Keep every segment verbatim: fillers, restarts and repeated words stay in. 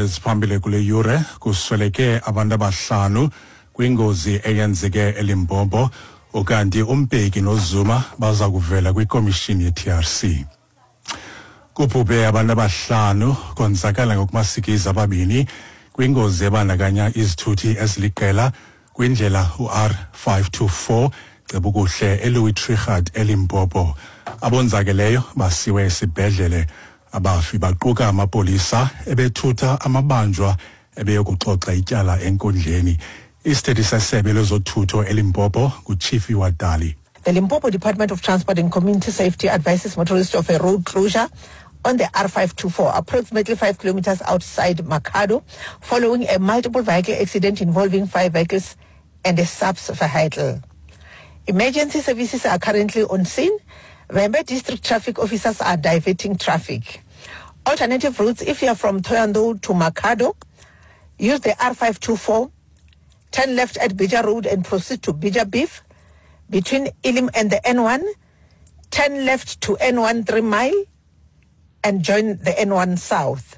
esiphambili kule yure kusweleke abantu abahlanu kwingozi eyenzeke eLimpopo ukanti uMbeki noZuma baza kuvela kwikomishini ye-T R C. Kubhubhe abantu abahlanu konzakala ngokumasikiza ababini kwingozi ebandakanya izithuthi eziliqela kwindlela u-R five two four Cebukuhle eLouis Trichardt eLimpopo. Abonzakeleyo basiwe esibhedlele. Abafi baquka amapolisa ebethutha amabanjwa ebeyokuxoxa ityala enkundleni. Isitethi sesebe lezothutho eLimpopo nguChief Wadali. The Limpopo Department of Transport and Community Safety advises motorists of a road closure on the R five two four, approximately five kilometers outside Makado, following a multiple vehicle accident involving five vehicles and a subs vehicle. Emergency services are currently on scene. Vhembe district traffic officers are diverting traffic. Alternative routes, if you are from Thohoyandou to Makado, use the R five two four, turn left at Bija Road and proceed to Bija Beef. Between Ilim and the N one, turn left to N one three mile and join the N one South.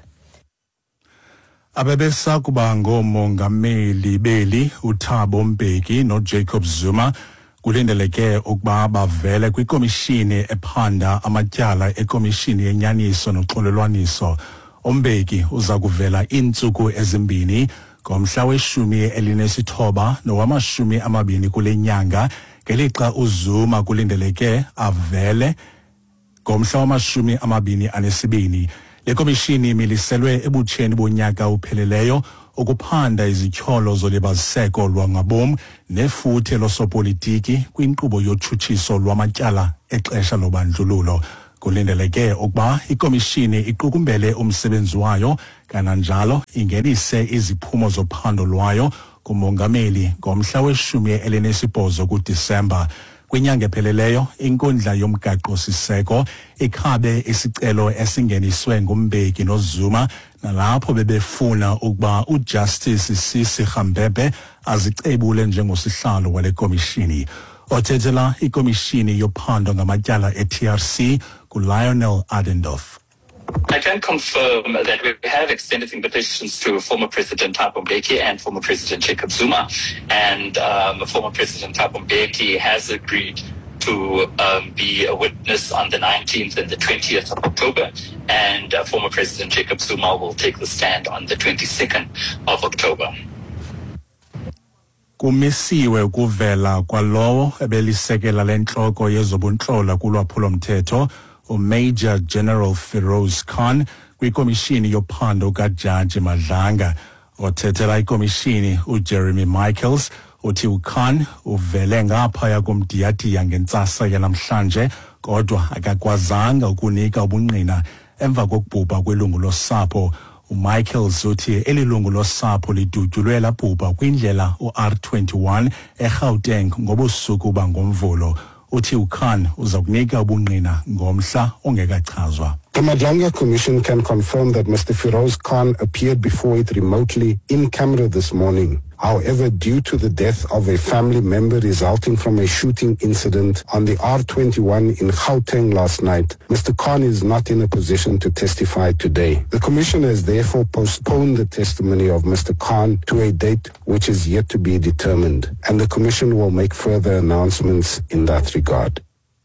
Abebesa kuba ngomongameli beli uThabo Mbeki noJacob Zuma kulindeleke ukuba bavele kwikomishini ephanda amatyala ekomishini yenyaniso noxolelwaniso. uMbeki uza kuvela iintsuku ezimbini ngomhla weshumi elinesithoba nowamashumi amabini kule nyanga, ngelixa uZuma kulindeleke avele ngomhla wamashumi amabini anesibini. Le komishini imiliselwe ebutsheni bonyaka upheleleyo ukuphanda izityholo zolibaziseko lwangabom nefuthe losopolitiki kwinkqubo yotshutshiso lwamatyala exesha lobandlululo. Kulindeleke ukuba ikomishini iqukumbele umsebenzi wayo kananjalo ingenise iziphumo zophando lwayo kumongameli ngomhla weshumi elinesibhozo kuDisemba. Kwinyanga epheleleyo inkundla yomgaqo-siseko ikhabe isicelo esingeniswe nguMbeki noZuma nalapho bebefuna ukuba uJustice Sisi Khambebe azicebule njengosihlalo wale komishini. Othethela ikomishini yophando ngamatyala e-T R C kuLionel Adendorf. I can confirm that we have extended invitations to former President Thabo Mbeki and former President Jacob Zuma, and um, former President Thabo Mbeki has agreed to um, be a witness on the nineteenth and the twentieth of October, and uh, former President Jacob Zuma will take the stand on the twenty-second of October. Kumisiwe ukuvela kwalowo ebelisekela lentloko yezobuntlola kulwaphulo-mthetho uMajor General Feroz Khan kwikomishini yophando kaJaji Madlanga. Othethela ikomishini uJeremy Michaels uthi uKhan uvele ngaphaya komdiyadiya ngentsasa yanamhlanje kodwa akakwazanga ukunika ubungqina emva kokubhubha kwelungu losapho. uMichaels uthi elilungu losapho lidutyulwe labhubha kwindlela u-R twenty-one eGauteng ngobusuku bangomvulo. Uthi uKhan uza kunika ubungqina ngomhla ongekachazwa. The Madlanga Commission can confirm that Mister Feroz Khan appeared before it remotely in camera this morning. However, due to the death of a family member resulting from a shooting incident on the R twenty-one in Gauteng last night, Mister Khan is not in a position to testify today. The Commission has therefore postponed the testimony of Mister Khan to a date which is yet to be determined, and the Commission will make further announcements in that regard.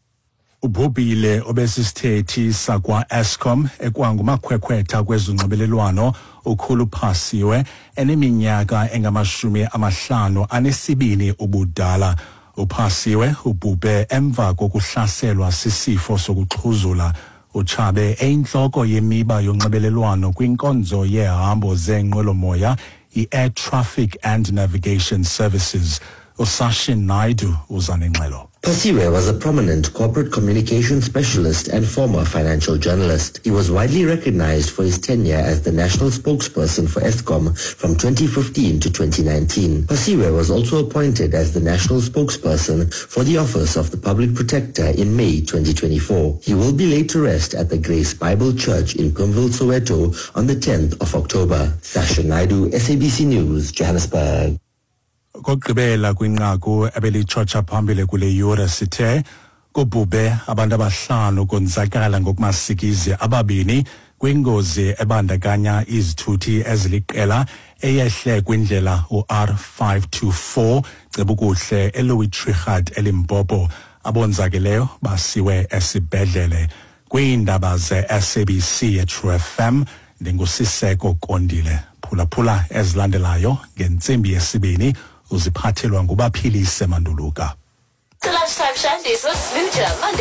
Ubhubhile obesisithethi sakwa Eskom ekwangumakhwekhwetha kwezonxibelelwano ukhuluphasiwe eneminyaka engamashumi amahlanu anesibini ubudala. Uphasiwe ubhubhe emva kokuhlaselwa sisifo sokuxhuzula. Utshabe eyintloko yemiba yonxibelelwano kwinkonzo yehambo zeenqwelomoya i-Air Traffic and Navigation Services. Usashin Naidu uzanengxelo. Phasiwe was a prominent corporate communication specialist and former financial journalist. He was widely recognized for his tenure as the national spokesperson for Eskom from twenty fifteen to twenty nineteen. Phasiwe was also appointed as the national spokesperson for the Office of the Public Protector in May twenty twenty-four. He will be laid to rest at the Grace Bible Church in Pimville, Soweto on the tenth of October. Sasha Naidu, S A B C News, Johannesburg. Kokugqibela kwinqaku ebelichocha phambili kule yure sithe kubhubhe abantu abahlanu konzakala ngokumasikizi ababini kwingozi ebandakanya izithuthi eziliqela eyehle kwindlela u-R five two four Cebukuhle eLouis Trichardt eLimpopo. Abonzakeleyo basiwe esibhedlele. Kwiindaba ze-S A B C ye-True F M, ndingusiseko Kondile. Phulaphula ezilandelayo ngentsimbi yesibini uziphathelwa nguBaphilise Manduluka. The lunchtime shandies with Luja, Monday.